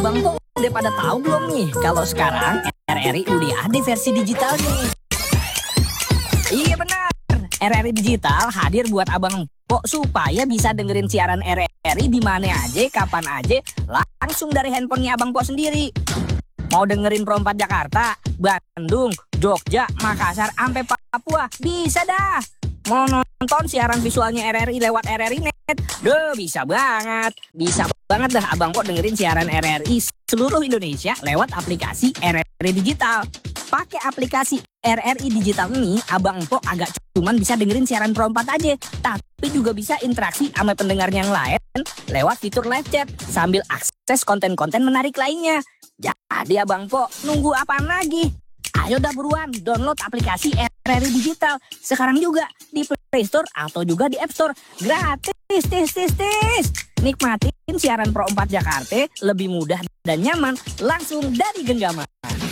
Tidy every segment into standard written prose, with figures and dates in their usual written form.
Abang kok udah pada tahu belum nih kalau sekarang RRI udah ada versi digitalnya. Iya benar. RRI Digital hadir buat Abang Pok supaya bisa dengerin siaran RRI di mana aja, kapan aja, langsung dari handphonenya Abang Pok sendiri. Mau dengerin Pro 4 Jakarta, Bandung, Jogja, Makassar, sampai Papua, bisa dah. Mau nonton siaran visualnya RRI lewat RRI Net, bisa banget. Bisa banget dah Abang Pok dengerin siaran RRI seluruh Indonesia lewat aplikasi RRI Digital. Pakai aplikasi RRI Digital ini, Abang Pok agak cuman bisa dengerin siaran Pro 4 aja, tapi juga bisa interaksi sama pendengar yang lain lewat fitur live chat sambil akses konten-konten menarik lainnya. Jadi Abang Pok nunggu apaan lagi? Ayo dah buruan download aplikasi RRI Digital sekarang juga di Play Store atau juga di App Store. Gratis, Nikmatin siaran Pro 4 Jakarta lebih mudah dan nyaman langsung dari genggaman.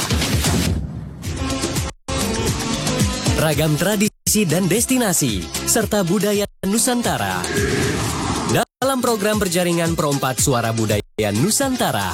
Ragam tradisi dan destinasi serta budaya Nusantara dalam program berjaringan Pro 4 Suara Budaya Nusantara.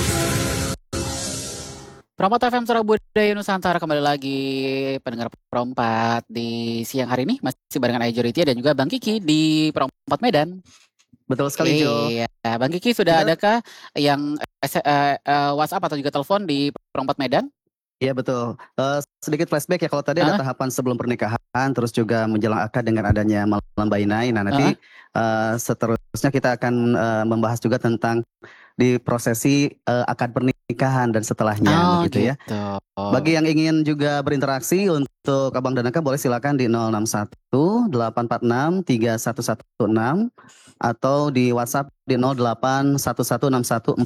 Pro 4 FM Suara Budaya Nusantara kembali lagi pendengar Pro 4 di siang hari ini masih barengan Aijur Ritia dan juga Bang Kiki di Pro 4 Medan. Betul sekali Jo. Iya, Bang Kiki sudah adakah yang WhatsApp atau juga telepon di Pro 4 Medan? Iya betul. Sedikit flashback ya, kalau tadi ada tahapan sebelum pernikahan, terus juga menjelang akad dengan adanya malam bainai. Nah nanti seterusnya kita akan membahas juga tentang di prosesi akad pernikahan dan setelahnya, begitu ya. Bagi yang ingin juga berinteraksi untuk Abang Danaka boleh silakan di 061 846 3116 atau di WhatsApp di 081161444248.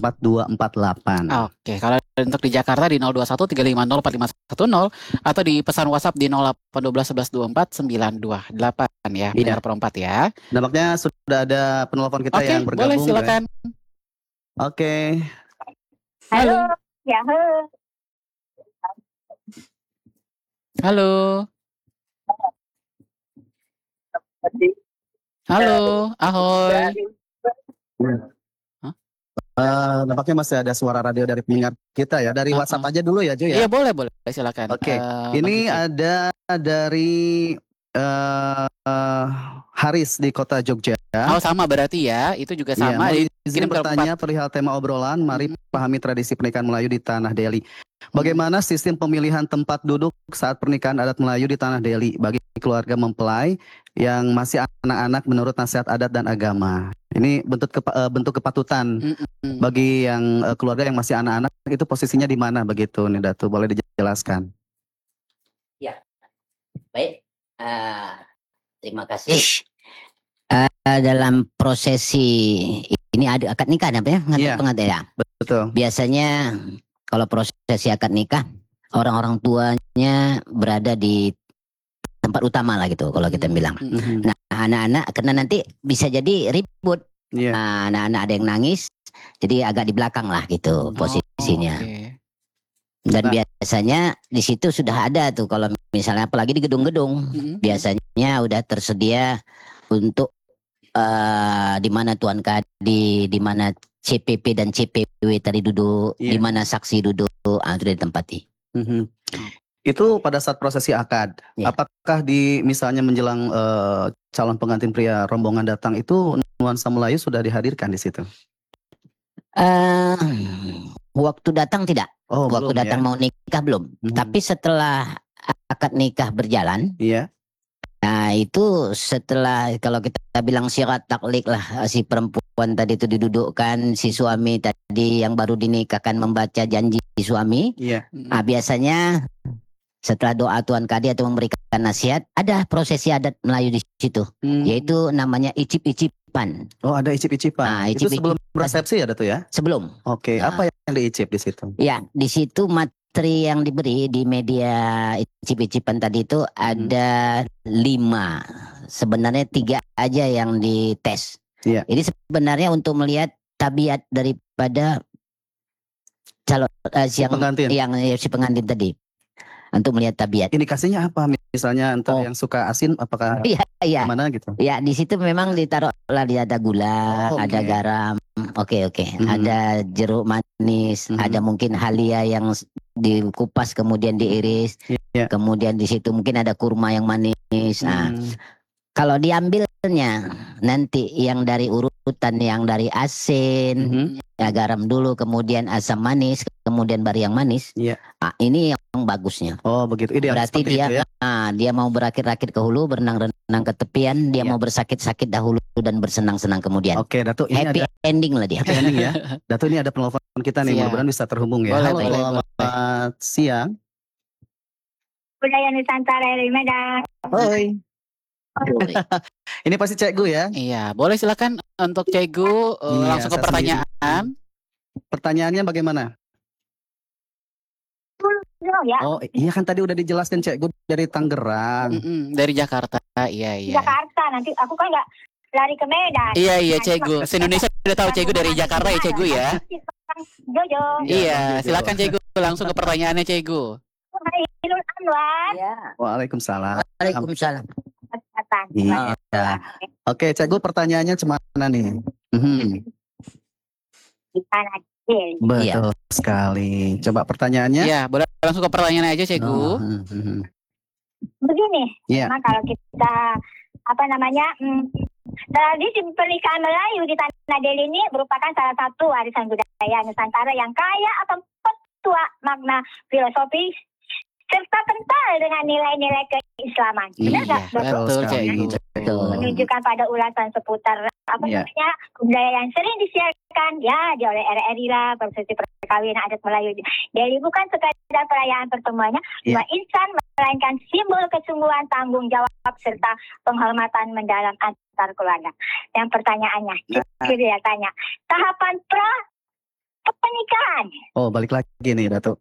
Oke, kalau untuk di Jakarta di 021 350 4510 atau di pesan WhatsApp di 0812 1124 928 ya, pendengar Pro 4 ya. Nampaknya sudah ada penelpon kita yang bergabung. Boleh silakan. Oke. Halo. Ya, halo. Halo, ahoy. Nampaknya masih ada suara radio dari pendengar kita ya. Dari WhatsApp aja dulu ya Jo ya. Iya boleh silakan. Oke. Ini ada dari Haris di kota Jogja. Oh sama berarti ya, itu juga sama. Ya, izin bertanya perihal tema obrolan, mari pahami tradisi pernikahan Melayu di Tanah Deli. Bagaimana sistem pemilihan tempat duduk saat pernikahan adat Melayu di Tanah Deli bagi keluarga mempelai yang masih anak-anak menurut nasihat adat dan agama? Ini bentuk kepatutan bagi yang keluarga yang masih anak-anak, itu posisinya di mana begitu nih Datu? Boleh dijelaskan? Ya, baik. Terima kasih. Dalam prosesi ini ada akad nikah namanya pengantin ya. Betul. Biasanya kalau prosesi akad nikah orang-orang tuanya berada di tempat utama lah gitu kalau kita bilang. Nah anak-anak karena nanti bisa jadi ribut. Nah, anak-anak ada yang nangis, jadi agak di belakang lah gitu posisinya. Dan biasanya di situ sudah ada tuh kalau misalnya apalagi di gedung-gedung biasanya udah tersedia untuk di mana Tuan Kadi, di mana CPP dan CPW tadi duduk, di mana saksi duduk, sudah ditempati. Itu pada saat prosesi akad. Apakah di misalnya menjelang calon pengantin pria rombongan datang itu nuansa Melayu sudah dihadirkan di situ? Waktu datang tidak. Waktu belum, datang mau nikah belum. Tapi setelah akad nikah berjalan, nah itu setelah kalau kita bilang syarat taklik lah, si perempuan tadi itu didudukkan, si suami tadi yang baru dinikahkan membaca janji suami. Nah biasanya setelah doa Tuan Kadi atau memberikan nasihat, ada prosesi adat Melayu di situ, yaitu namanya icip-icipan. Oh ada icip-icipan. Nah, itu sebelum resepsi ya Datu ya? Sebelum. Oke. Apa yang diicip di situ? Ya di situ materi yang diberi di media icip-icipan tadi itu ada 5. Sebenarnya 3 aja yang dites. Ini sebenarnya untuk melihat tabiat daripada calon si pengantin tadi. untuk melihat tabiat. Indikasinya apa? Misalnya untuk yang suka asin, apakah Iya. mana gitu? Ya di situ memang ditaruhlah dia ada gula, ada garam, oke. Ada jeruk manis, ada mungkin halia yang dikupas kemudian diiris, kemudian di situ mungkin ada kurma yang manis. Nah, kalau diambilnya nanti yang dari urutan yang dari asin, ya garam dulu, kemudian asam manis, kemudian baru yang manis. Ini yang bagusnya. Oh begitu. Berarti dia ya? dia mau berakit-rakit ke hulu, berenang-renang ke tepian, dia mau bersakit-sakit dahulu dan bersenang-senang kemudian. Oke, Datuk, ini happy ending lah dia. Happy ending ya. Datuk, ini ada penelpon kita nih, mudah-mudahan bisa terhubung ya. Halo, selamat siang. Budaya Nusantara dari Medan. Hoi. Ini pasti Cek Gu ya? Iya, boleh silakan untuk Cek Gu langsung ke pertanyaan. Pertanyaannya bagaimana? Ya. Oh iya kan tadi udah dijelaskan Cek Gu dari Tangerang. Dari Jakarta, iya. Jakarta, nanti aku kan nggak lari ke Medan. Iya Cek Gu. Se-Indonesia udah tahu Cek Gu dari Jakarta ya Cek Gu ya. Jojo. Iya, silakan Cek Gu langsung ke pertanyaannya Cek Gu. Ilun Anwar. Waalaikumsalam. Waalaikumsalam. Iya. Oke, Cek Gu, pertanyaannya cemana nih? Betul sekali. Coba pertanyaannya. Iya, boleh langsung ke pertanyaan aja Cek Gu. Begini, memang kalau kita tradisi pernikahan Melayu di Tanah Deli ini merupakan salah satu warisan budaya Nusantara yang kaya akan petua makna filosofis serta kental dengan nilai-nilai keislaman. Benar nggak? Betul Cek Gu. Menunjukkan pada ulasan seputar budaya yang sering disiarkan oleh RRI lah, prosesi perkawinan adat Melayu Deli bukan sekadar perayaan pertemuannya dua insan, melainkan simbol kesungguhan, tanggung jawab serta penghormatan mendalam antar keluarga. Yang pertanyaannya, dia tanya, tahapan pra pernikahan. Oh, balik lagi nih Datuk.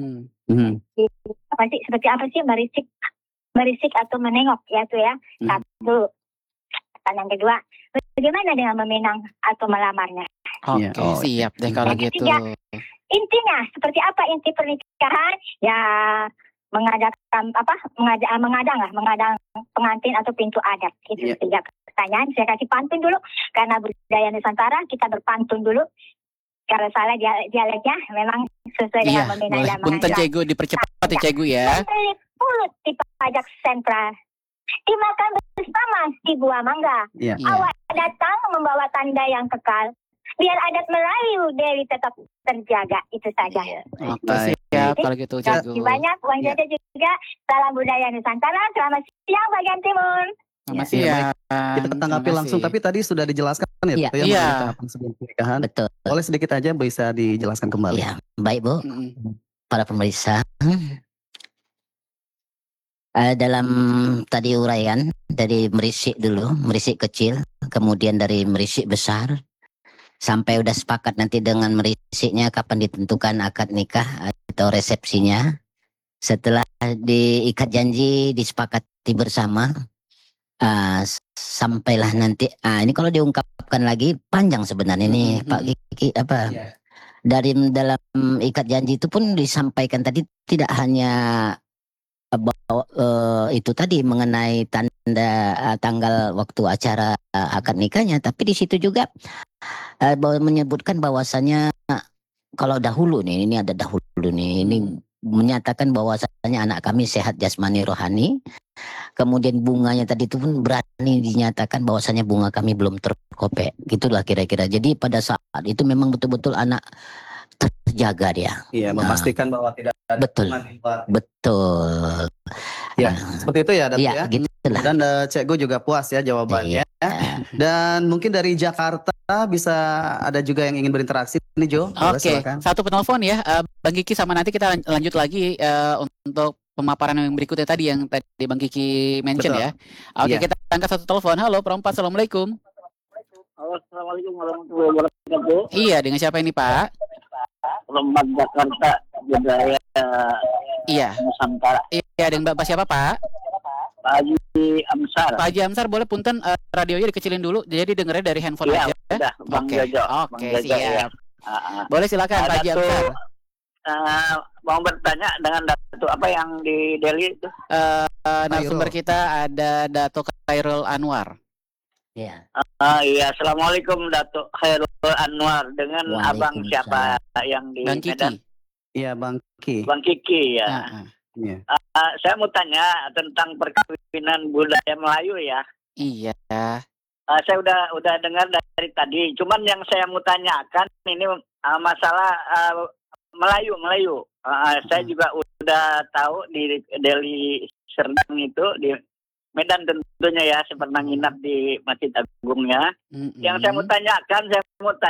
Seperti apa sih merisik atau menengok ya tuh ya. Satu. Pertanyaan kedua, bagaimana dengan meminang atau melamarnya? Oke, siap deh kalau gitu. Intinya seperti apa inti pernikahan? Ya mengadang pengantin atau pintu adat. Itu tiga pertanyaan. Saya kasih pantun dulu karena budaya Nusantara kita berpantun dulu. Kalau salah dialeknya memang sesuai dengan meminang dan mengadang. Punten Cek Gu, dipercepat ya Cek Gu ya. Pulut di pajak sentral, dimakan bersama di buah mangga. Awak datang membawa tanda yang kekal, biar adat Melayu Deli tetap terjaga. Itu saja. Oke, siap kalau gitu Cek Gu. Banyak uang jajan juga. Salam budaya Nusantara. Selamat siang bagian timur. Selamat siang. Kita tanggapi langsung, tapi tadi sudah dijelaskan ya. Iya. Sebelum pernikahan. Betul. Boleh sedikit aja bisa dijelaskan kembali. Ya, baik Bu. Para pemirsa. Dalam tadi uraian dari merisik dulu, merisik kecil, kemudian dari merisik besar, sampai udah sepakat nanti dengan merisiknya kapan ditentukan akad nikah atau resepsinya. Setelah diikat janji, disepakati bersama, sampailah nanti. Ini kalau diungkapkan lagi panjang sebenarnya nih Pak Kiki dari dalam ikat janji itu pun disampaikan tadi tidak hanya bahwa itu tadi mengenai tanda tanggal waktu acara akad nikahnya, tapi di situ juga menyebutkan bahwasanya kalau dahulu nih, ini ada dahulu nih, ini menyatakan bahwasanya anak kami sehat jasmani rohani. Kemudian bunganya tadi itu pun berani dinyatakan bahwasanya bunga kami belum terkopek. Gitulah kira-kira. Jadi pada saat itu memang betul-betul anak terjaga dia. Iya, memastikan bahwa tidak ada betul. Ya, seperti itu ya Datuk ya. Gitulah. Dan Cek Gu juga puas ya jawabannya. Dan mungkin dari Jakarta bisa ada juga yang ingin berinteraksi nih Jo. Oke, satu penelpon ya, Bang Kiki, sama nanti kita lanjut lagi untuk pemaparan yang berikutnya tadi yang tadi Bang Kiki mention. Betul. Ya. Oke, kita angkat satu telepon. Halo, Perempat, assalamualaikum. Halo, assalamualaikum warahmatullahi wabarakatuh. Iya, dengan siapa ini Pak? Perempat Jakarta budaya Nusantara. Iya, dengan Bapak siapa Pak? Pak Haji Amsar. Pak Haji Amsar, boleh punten radionya dikecilin dulu, jadi dengernya dari handphone aja. Udah, Bang Jojo. Oke, siap. Boleh silakan Pak Haji Amsar. mau bertanya dengan Datuk apa yang di Delhi itu. Narasumber kita ada Datuk Khairul Anwar. Ya. Iya, assalamualaikum Datuk Khairul Anwar dengan abang siapa yang di Bang Medan? Kiki. Iya, Bang Ki. Bang Kiki ya. Iya. Saya mau tanya tentang perkawinan budaya Melayu ya. Iya. Saya udah dengar dari tadi. Cuman yang saya mau tanyakan ini masalah Melayu. Saya juga udah tahu di Delhi Serdang itu di Medan tentunya ya, saya pernah nginap di Masjid Agungnya. Yang saya mau tanyakan,